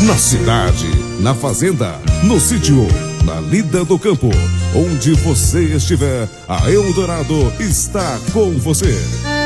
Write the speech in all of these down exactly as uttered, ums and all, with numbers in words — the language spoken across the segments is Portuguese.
Na cidade, na fazenda, no sítio, na lida do campo, onde você estiver, a Eldorado está com você.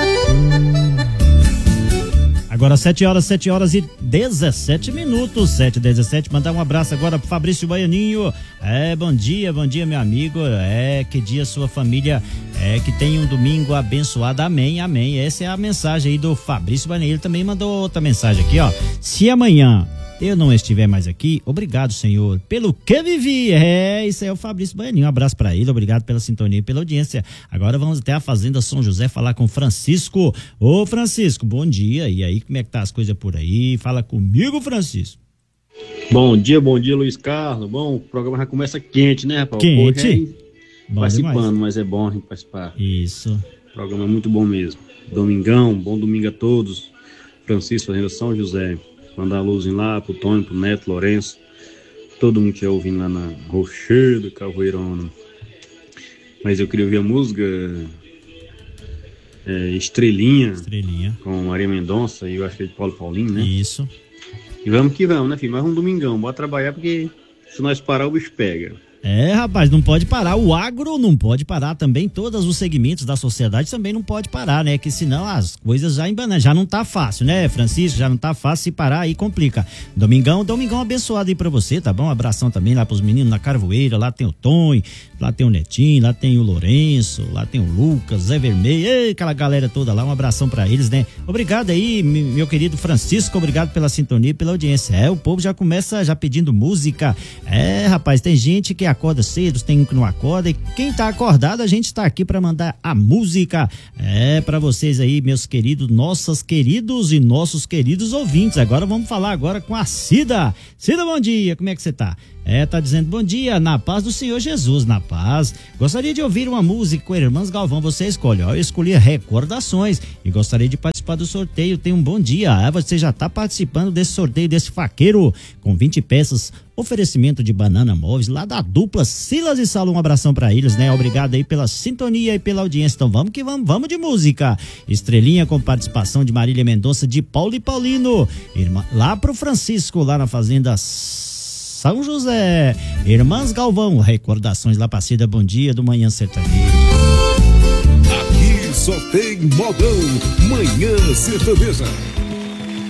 Agora sete horas, sete horas e dezessete minutos, sete e dezessete. Mandar um abraço agora pro Fabrício Baianinho. É, bom dia, bom dia, meu amigo. É, que dia sua família, é, que tenha um domingo abençoado. Amém, amém. Essa é a mensagem aí do Fabrício Baianinho. Ele também mandou outra mensagem aqui, ó. Se amanhã eu não estiver mais aqui, obrigado, Senhor, pelo que vivi. É, isso aí é o Fabrício Baianinho. Um abraço pra ele, obrigado pela sintonia e pela audiência. Agora vamos até a Fazenda São José falar com o Francisco. Ô, Francisco, bom dia. E aí, como é que tá as coisas por aí? Fala comigo, Francisco. Bom dia, bom dia, Luiz Carlos. Bom, o programa já começa quente, né, rapaz? Quente. Bom participando, demais. Mas é bom a gente participar. Isso. O programa é muito bom mesmo. Domingão, bom domingo a todos. Francisco, Fazenda São José. Mandar a luz lá pro Tony, pro Neto, Lourenço, todo mundo que é ouvindo lá na Rochedo, Calvoeirona. Mas eu queria ouvir a música é, Estrelinha, Estrelinha, com Maria Mendonça e eu acho que é de Paulo Paulinho, né? Isso. E vamos que vamos, né, filho? Mais um domingão, bora trabalhar porque se nós parar o bicho pega. É, rapaz, não pode parar. O agro não pode parar também. Todos os segmentos da sociedade também não pode parar, né? Que senão as coisas já embanam. Já não tá fácil, né, Francisco? Já não tá fácil. Se parar aí complica. Domingão, domingão abençoado aí pra você, tá bom? Um abração também lá pros meninos na Carvoeira. Lá tem o Tom, lá tem o Netinho, lá tem o Lourenço, lá tem o Lucas, Zé Vermelho. Ei, aquela galera toda lá. Um abração pra eles, né? Obrigado aí, meu querido Francisco. Obrigado pela sintonia e pela audiência. É, o povo já começa já pedindo música. É, rapaz, tem gente que acorda cedo, tem um que não acorda, e quem tá acordado, a gente tá aqui para mandar a música, é, para vocês aí, meus queridos, nossas queridos e nossos queridos ouvintes. Agora vamos falar agora com a Cida. Cida, bom dia, como é que você tá? É, tá dizendo bom dia, na paz do Senhor Jesus, na paz. Gostaria de ouvir uma música com Irmãs Galvão, você escolhe. Ó, eu escolhi Recordações e gostaria de participar do sorteio. Tem um bom dia. Ah, você já tá participando desse sorteio, desse faqueiro com vinte peças, oferecimento de Banana Móveis, lá da dupla Silas e Saulo. Um abração pra eles, né? Obrigado aí pela sintonia e pela audiência. Então vamos que vamos, vamos de música. Estrelinha com participação de Marília Mendonça, de Paulo e Paulino. Irmã, lá pro Francisco, lá na Fazenda São José. Irmãs Galvão, Recordações lá pra Cida. Bom dia do Manhã Sertanejo. Aqui só tem modão, Manhã Sertaneja.